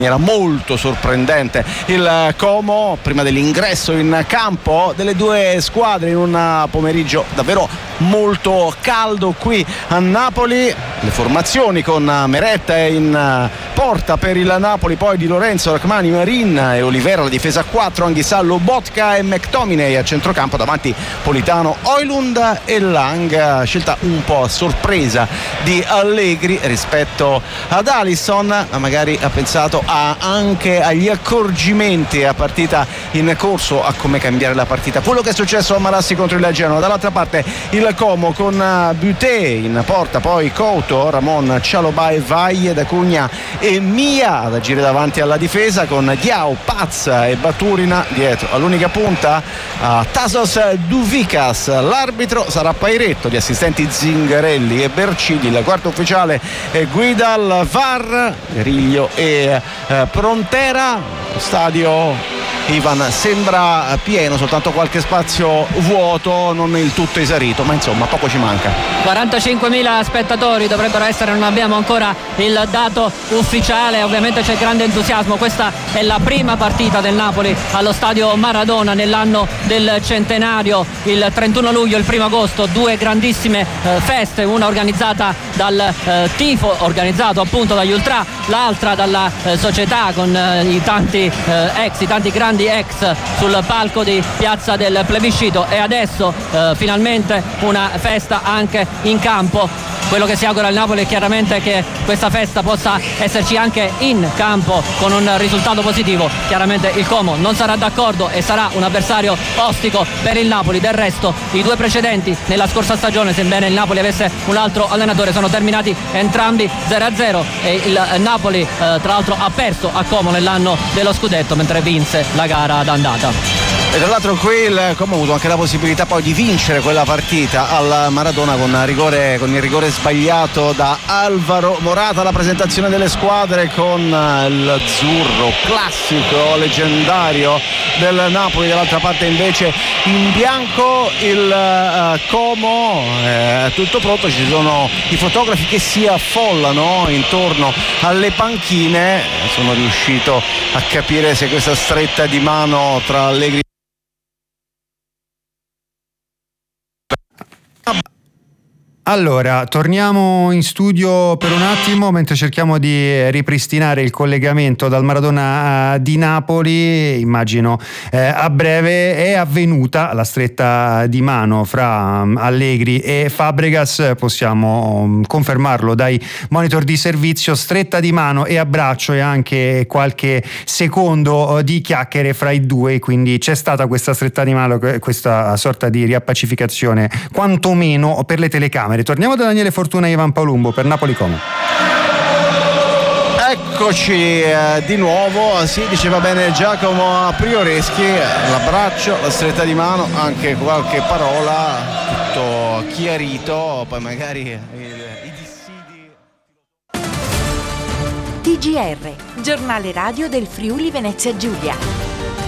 Era molto sorprendente il Como prima dell'ingresso in campo delle due squadre in un pomeriggio davvero molto caldo qui a Napoli. Le formazioni con Meretta in porta per il Napoli, poi Di Lorenzo, Rachmani, Marin e Olivera, la difesa a 4, Anghissà, Lobotka e McTominay a centrocampo, davanti Politano, Højlund e Lang. Scelta un po' a sorpresa di Allegri rispetto ad Alisson, ma magari ha pensato anche agli accorgimenti a partita in corso, a come cambiare la partita. Quello che è successo a Marassi contro il Genoa. Dall'altra parte il Como con Buté in porta, poi Couto, Ramon, Chalobah e Valle, D'Acugna e Mia ad agire davanti alla difesa, con Diao, Paz e Baturina dietro all'unica punta a Tasos Duvikas. L'arbitro sarà Pairetto, gli assistenti Zingarelli e Bercilli, il quarto ufficiale è Guidal, VAR Riglio e Prontera. Lo stadio, Ivan, sembra pieno, soltanto qualche spazio vuoto, non il tutto esaurito, ma insomma poco ci manca. 45.000 spettatori dovrebbero essere, non abbiamo ancora il dato ufficiale, ovviamente c'è grande entusiasmo. Questa è la prima partita del Napoli allo stadio Maradona nell'anno del centenario, il 31 luglio e il 1 agosto, due grandissime feste, una organizzata dal tifo, organizzato appunto dagli ultra, l'altra dalla società con i tanti grandi ex sul palco di Piazza del Plebiscito, e adesso finalmente una festa anche in campo. Quello che si augura al Napoli è chiaramente che questa festa possa esserci anche in campo con un risultato positivo. Chiaramente il Como non sarà d'accordo e sarà un avversario ostico per il Napoli. Del resto i due precedenti nella scorsa stagione, sebbene il Napoli avesse un altro allenatore, sono terminati entrambi 0-0 e il Napoli tra l'altro ha perso a Como nell'anno dello scudetto, mentre vinse la gara d'andata. E tra l'altro qui il Como ha avuto anche la possibilità poi di vincere quella partita al Maradona con il rigore sbagliato da Alvaro Morata. La presentazione delle squadre con l'azzurro classico leggendario del Napoli, dall'altra parte invece in bianco il Como. Tutto pronto, ci sono i fotografi che si affollano intorno alle panchine. Sono riuscito a capire se questa stretta di mano tra Allegri Allora, torniamo in studio per un attimo mentre cerchiamo di ripristinare il collegamento dal Maradona di Napoli. Immagino a breve è avvenuta la stretta di mano fra Allegri e Fabregas, possiamo confermarlo dai monitor di servizio, stretta di mano e abbraccio e anche qualche secondo di chiacchiere fra i due, quindi c'è stata questa stretta di mano, questa sorta di riappacificazione quantomeno per le telecamere. Torniamo da Daniele Fortuna e Ivan Palumbo per Napoli Como. Eccoci di nuovo, sì, diceva bene Giacomo Prioreschi, l'abbraccio, la stretta di mano, anche qualche parola, tutto chiarito, poi magari i dissidi. TGR, giornale radio del Friuli Venezia Giulia.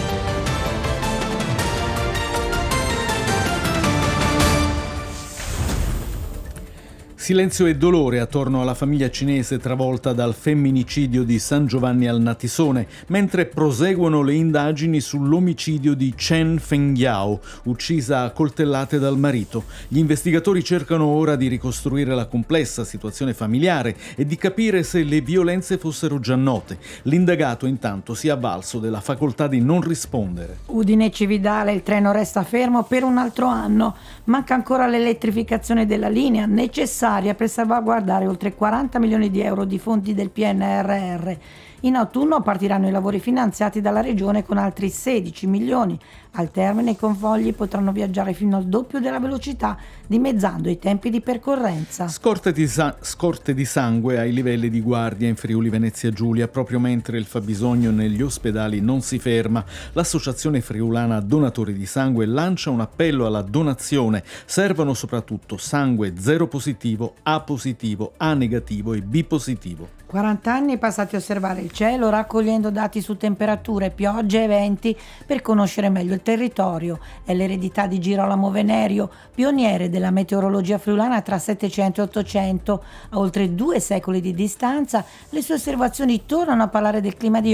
Silenzio e dolore attorno alla famiglia cinese travolta dal femminicidio di San Giovanni al Natisone, mentre proseguono le indagini sull'omicidio di Chen Fengyao, uccisa a coltellate dal marito. Gli investigatori cercano ora di ricostruire la complessa situazione familiare e di capire se le violenze fossero già note. L'indagato intanto si è avvalso della facoltà di non rispondere. Udine Cividale, il treno resta fermo per un altro anno. Manca ancora l'elettrificazione della linea necessaria per salvaguardare oltre 40 milioni di euro di fondi del PNRR. In autunno partiranno i lavori finanziati dalla Regione con altri 16 milioni. Al termine i convogli potranno viaggiare fino al doppio della velocità, dimezzando i tempi di percorrenza. Scorte di sangue ai livelli di guardia in Friuli Venezia Giulia, proprio mentre il fabbisogno negli ospedali non si ferma. L'Associazione Friulana Donatori di Sangue lancia un appello alla donazione. Servono soprattutto sangue zero positivo, A positivo, A negativo e B positivo. 40 anni passati a osservare il cielo raccogliendo dati su temperature, piogge e venti per conoscere meglio il territorio. È l'eredità di Girolamo Venerio, pioniere della meteorologia friulana tra 700 e 800. A oltre 2 secoli di distanza, le sue osservazioni tornano a parlare del clima di